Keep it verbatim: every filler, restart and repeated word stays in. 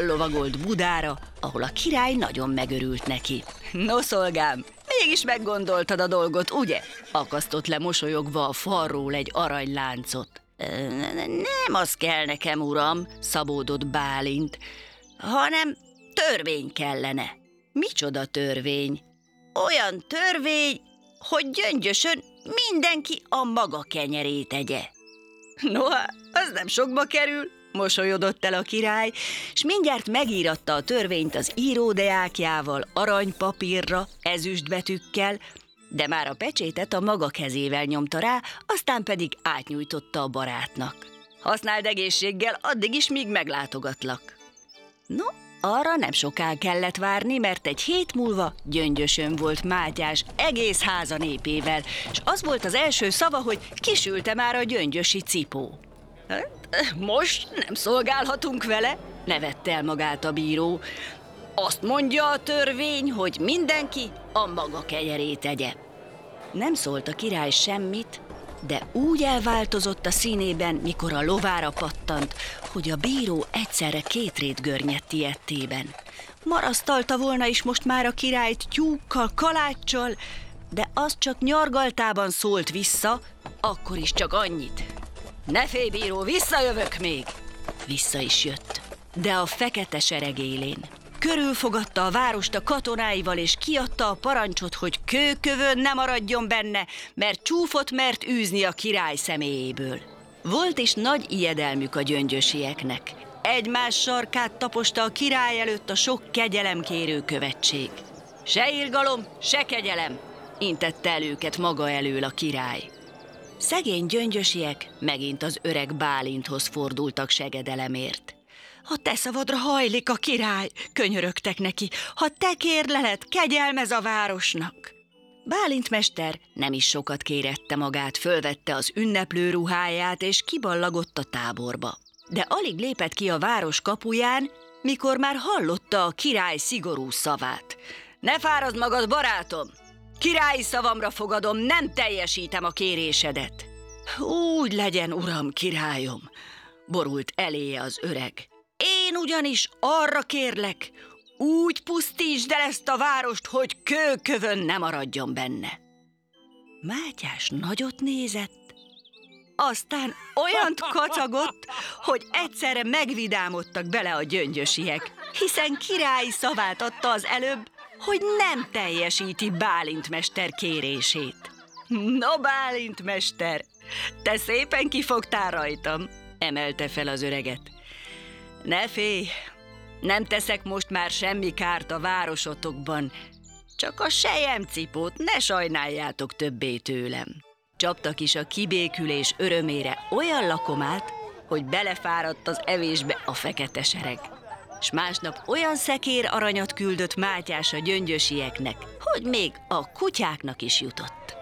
lovagolt Budára, ahol a király nagyon megörült neki. No, szolgám, mégis meggondoltad a dolgot, ugye? Akasztott le mosolyogva a falról egy aranyláncot. Nem az kell nekem, uram, szabódott Bálint, hanem törvény kellene. Micsoda törvény? Olyan törvény, hogy Gyöngyösön mindenki a maga kenyerét tegye. Noha, az nem sokba kerül, mosolyodott el a király, s mindjárt megíratta a törvényt az íródeákjával, aranypapírra, ezüstbetűkkel, de már a pecsétet a maga kezével nyomta rá, aztán pedig átnyújtotta a barátnak. Használd egészséggel addig is, míg meglátogatlak. No, arra nem soká kellett várni, mert egy hét múlva Gyöngyösön volt Mátyás egész háza népével, és az volt az első szava, hogy kisülte már a gyöngyösi cipó. Most nem szolgálhatunk vele, nevette el magát a bíró. Azt mondja a törvény, hogy mindenki a maga kenyerét tegye. Nem szólt a király semmit, de úgy elváltozott a színében, mikor a lovára pattant, hogy a bíró egyszerre két rét görnyedt ijedtében. Marasztalta volna is most már a királyt tyúkkal, kaláccsal, de az csak nyargaltában szólt vissza, akkor is csak annyit. Ne félj, bíró, visszajövök még! Vissza is jött, de a fekete sereg élén. Körülfogadta a várost a katonáival, és kiadta a parancsot, hogy kőkövön ne maradjon benne, mert csúfot mert űzni a király személyéből. Volt is nagy ijedelmük a gyöngyösieknek. Egymás sarkát taposta a király előtt a sok kegyelemkérő követség. Se irgalom, se kegyelem, intette el őket maga elől a király. Szegény gyöngyösiek megint az öreg Bálinthoz fordultak segedelemért. Ha te szavadra hajlik a király, könyörögtek neki, ha te kérleled, kegyelmez a városnak. Bálint mester nem is sokat kérette magát, fölvette az ünneplő ruháját, és kiballagott a táborba. De alig lépett ki a város kapuján, mikor már hallotta a király szigorú szavát. Ne fárazd magad, barátom! Királyi szavamra fogadom, nem teljesítem a kérésedet. Úgy legyen, uram, királyom, borult eléje az öreg. Én ugyanis arra kérlek, úgy pusztítsd el ezt a várost, hogy kőkövön ne maradjon benne. Mátyás nagyot nézett, aztán olyant kacagott, hogy egyszerre megvidámodtak bele a gyöngyösiek, hiszen királyi szavát adta az előbb, hogy nem teljesíti Bálint mester kérését. No, Bálint mester, te szépen kifogtál rajtam, emelte fel az öreget. Ne félj, nem teszek most már semmi kárt a városotokban, csak a selyemcipót ne sajnáljátok többé tőlem. Csaptak is a kibékülés örömére olyan lakomát, hogy belefáradt az evésbe a fekete sereg. S másnap olyan szekér aranyat küldött Mátyás a gyöngyösieknek, hogy még a kutyáknak is jutott.